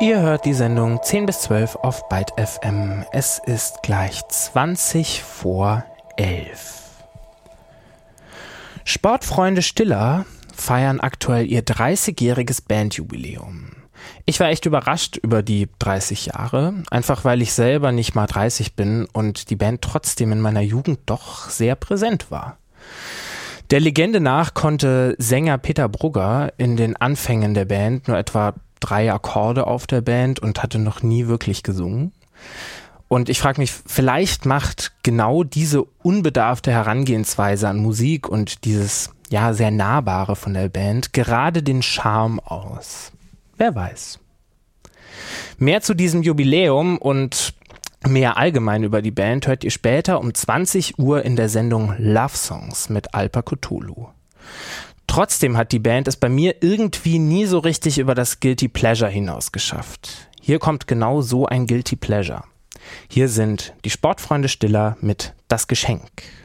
Ihr hört die Sendung 10 bis 12 auf Byte FM. Es ist gleich 20 vor 11. Sportfreunde Stiller feiern aktuell ihr 30-jähriges Bandjubiläum. Ich war echt überrascht über die 30 Jahre, einfach weil ich selber nicht mal 30 bin und die Band trotzdem in meiner Jugend doch sehr präsent war. Der Legende nach konnte Sänger Peter Brugger in den Anfängen der Band nur etwa 3 Akkorde auf der Band und hatte noch nie wirklich gesungen. Und ich frage mich, vielleicht macht genau diese unbedarfte Herangehensweise an Musik und dieses sehr Nahbare von der Band gerade den Charme aus. Wer weiß. Mehr zu diesem Jubiläum und mehr allgemein über die Band hört ihr später um 20 Uhr in der Sendung Love Songs mit Alper Cthulhu. Trotzdem hat die Band es bei mir irgendwie nie so richtig über das Guilty Pleasure hinaus geschafft. Hier kommt genau so ein Guilty Pleasure. Hier sind die Sportfreunde Stiller mit Das Geschenk.